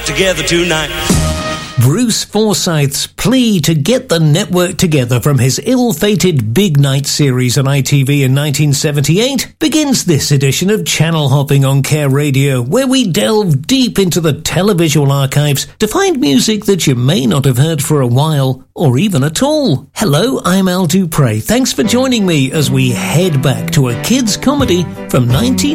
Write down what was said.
Together tonight. Bruce Forsyth's plea to get the network together from his ill-fated Big Night series on ITV in 1978 begins this edition of Channel Hopping on Care Radio, where we delve deep into the televisual archives to find music that you may not have heard for a while, or even at all. Hello, I'm Al Dupre. Thanks for joining me as we head back to a kids' comedy from